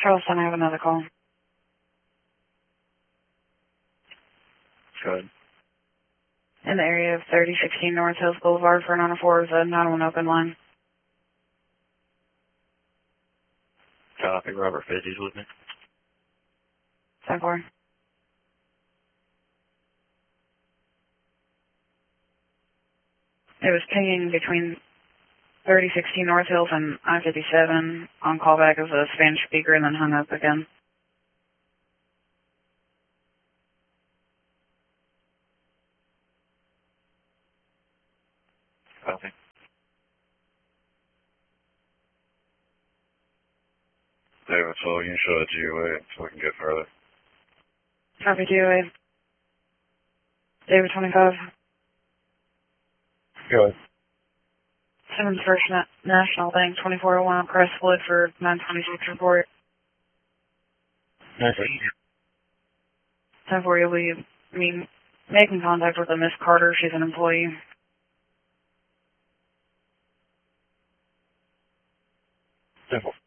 Charleston, I have another call. Go ahead. In the area of 3016 North Hills Boulevard for 904 is a 911 open line. Copy. Robert Fizzy's with me. 10-4. It was pinging between 3016 North Hills and I-57 on callback as a Spanish speaker and then hung up again. Copy. David, so you can show the GOA so we can get further. Copy GOA. David 25. Go ahead. Simmons First National Bank 2401 Crestwood for 926 report. Okay. 10-4, you'll be making contact with a Miss Carter. She's an employee. Simple.